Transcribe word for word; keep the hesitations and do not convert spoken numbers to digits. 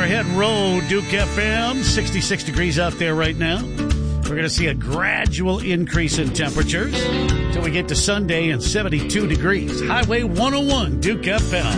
Overhead Road, Duke F M, sixty-six degrees out there right now. We're going to see a gradual increase in temperatures until we get to Sunday and seventy-two degrees. Highway one oh one, Duke F M.